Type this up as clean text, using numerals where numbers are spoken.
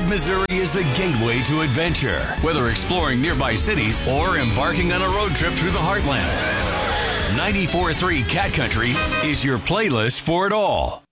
Mid-Missouri is the gateway to adventure, whether exploring nearby cities or embarking on a road trip through the heartland. 94.3 Cat Country is your playlist for it all.